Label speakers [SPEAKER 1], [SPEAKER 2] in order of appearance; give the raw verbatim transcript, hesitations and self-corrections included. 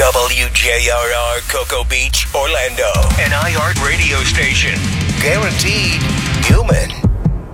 [SPEAKER 1] W J R R Cocoa Beach, Orlando. An iHeart radio station. Guaranteed human.